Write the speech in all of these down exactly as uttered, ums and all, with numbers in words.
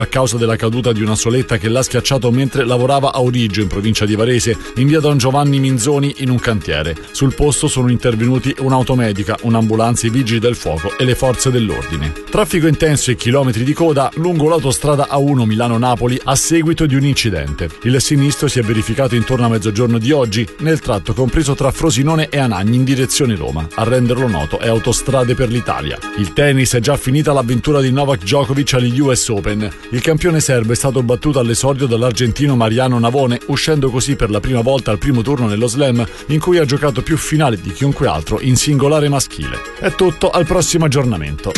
a causa della caduta di una soletta che l'ha schiacciato mentre lavorava a Origgio, in provincia di Varese, in via Don Giovanni Minzoni, in un cantiere. Sul posto sono intervenuti un'automedica, un'ambulanza, i vigili del fuoco e le forze dell'ordine. Traffico intenso e chilometri di coda lungo l'autostrada A uno Milano-Napoli a seguito di un incidente. Il sinistro si è verificato intorno a mezzogiorno di oggi, nel tratto compreso tra Frosinone e Anagni in direzione Roma. A renderlo noto è Autostrade per l'Italia. Il tennis, è già finita l'avventura di Novak Djokovic agli U S Open. Il campione serbo è stato battuto all'esordio dall'argentino Mariano Navone, uscendo così per la prima volta al primo turno nello slam, in cui ha giocato più finali di chiunque altro in singolare maschile. È tutto, al prossimo aggiornamento.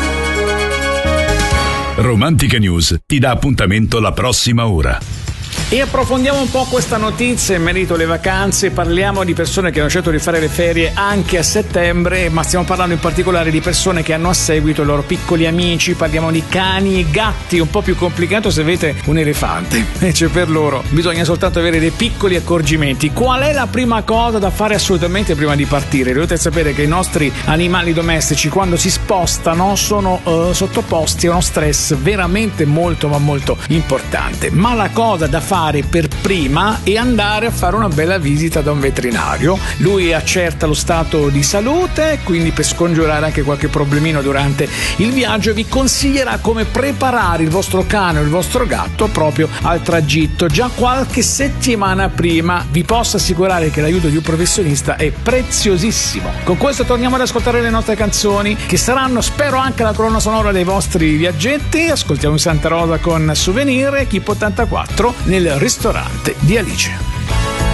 Romantica News ti dà appuntamento la prossima ora. E approfondiamo un po' questa notizia in merito alle vacanze. Parliamo di persone che hanno scelto di fare le ferie anche a settembre, ma stiamo parlando in particolare di persone che hanno a seguito i loro piccoli amici. Parliamo di cani e gatti, un po' più complicato se avete un elefante, invece per loro bisogna soltanto avere dei piccoli accorgimenti. Qual è la prima cosa da fare assolutamente prima di partire? Dovete sapere che i nostri animali domestici, quando si spostano, sono uh, sottoposti a uno stress veramente molto ma molto importante, ma la cosa da fare per prima e andare a fare una bella visita da un veterinario. Lui accerta lo stato di salute, quindi per scongiurare anche qualche problemino durante il viaggio vi consiglierà come preparare il vostro cane o il vostro gatto proprio al tragitto già qualche settimana prima. Vi posso assicurare che l'aiuto di un professionista è preziosissimo. Con questo torniamo ad ascoltare le nostre canzoni, che saranno, spero, anche la colonna sonora dei vostri viaggetti. Ascoltiamo Santa Rosa con Souvenir e Chip ottantaquattro nel ristorante di Alice.